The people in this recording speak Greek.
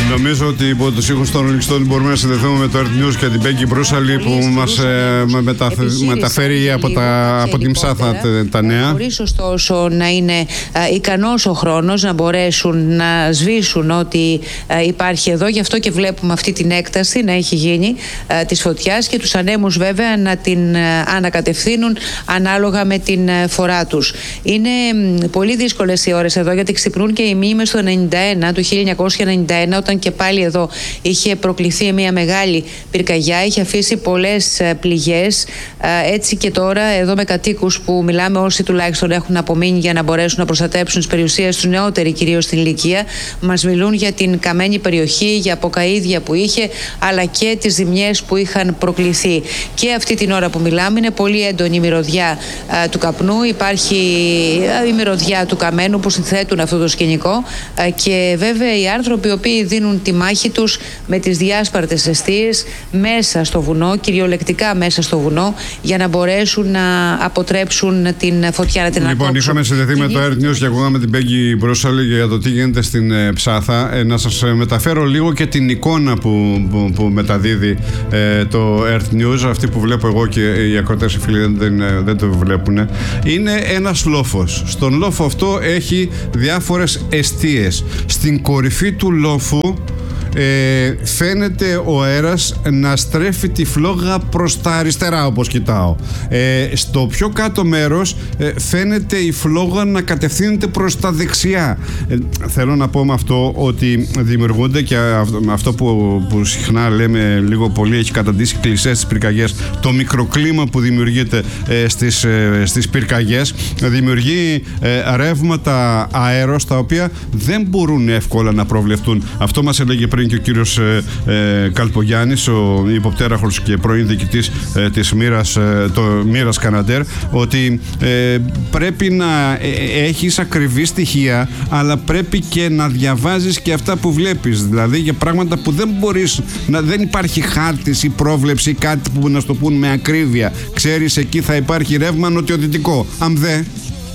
Νομίζω ότι υπό τους ήχους των Rolling Stone μπορούμε να συνδεθούμε με το Earth News και την Πέγκη Μπρούσαλη που μας μεταφέρει από την Ψάθα τα νέα. Χωρίς ωστόσο να είναι ικανός ο χρόνος να μπορέσουν να σβήσουν ό,τι υπάρχει εδώ. Γι' αυτό και βλέπουμε αυτή την έκταση να έχει γίνει της φωτιάς και τους ανέμους βέβαια να την ανακατευθύνουν ανάλογα με την φορά τους. Είναι πολύ δύσκολες οι ώρες εδώ γιατί ξυπνούν και οι μήμες του 1991, όταν και πάλι εδώ είχε προκληθεί μια μεγάλη πυρκαγιά, είχε αφήσει πολλές πληγές. Έτσι και τώρα εδώ με κατοίκους που μιλάμε, όσοι τουλάχιστον έχουν απομείνει για να μπορέσουν να προστατέψουν τις περιουσίες τους, νεότεροι κυρίως στην ηλικία, μας μιλούν για την καμένη περιοχή, για αποκαΐδια που είχε, αλλά και τις ζημιές που είχαν προκληθεί. Και αυτή την ώρα που μιλάμε είναι πολύ έντονη η μυρωδιά του καπνού, υπάρχει η μυρωδιά του καμένου που συνθέτουν αυτό το σκηνικό και βέβαια οι άνθρωποι οι οποίοι δίνουν τη μάχη τους με τις διάσπαρτες εστίες μέσα στο βουνό, κυριολεκτικά μέσα στο βουνό, για να μπορέσουν να αποτρέψουν την φωτιά, να την ανακόψουν. Λοιπόν, είχαμε συνδεθεί με το Earth News και ακούγαμε την Πέγκη Μπρούσαλη για το τι γίνεται στην Ψάθα. Να σας μεταφέρω λίγο και την εικόνα που μεταδίδει το Earth News, αυτή που βλέπω εγώ και οι ακροτές οι φίλοι δεν το βλέπουν. Είναι ένας λόφος. Στον λόφο αυτό έχει διάφορες εστίες. Στην κορυφή του λόφου φαίνεται ο αέρας να στρέφει τη φλόγα προς τα αριστερά, όπως κοιτάω. Στο πιο κάτω μέρος φαίνεται η φλόγα να κατευθύνεται προς τα δεξιά. Θέλω να πω με αυτό ότι δημιουργούνται και αυτό που συχνά λέμε λίγο πολύ έχει καταντήσει κλισές στις πυρκαγιές, το μικροκλίμα που δημιουργείται στις πυρκαγιές δημιουργεί ρεύματα αέρος τα οποία δεν μπορούν εύκολα να προβλεφτούν. Αυτό μας έλεγε πριν και ο κύριος Καλπογιάννης, ο υποπτέραχος και πρώην διοικητής της Μοίρας Καναντέρ, ότι πρέπει να έχεις ακριβή στοιχεία, αλλά πρέπει και να διαβάζεις και αυτά που βλέπεις. Δηλαδή για πράγματα που δεν μπορείς, δεν υπάρχει χάρτης ή πρόβλεψη ή κάτι που να στο πούν με ακρίβεια. Ξέρεις, εκεί θα υπάρχει ρεύμα νοτιοδυτικό. Αν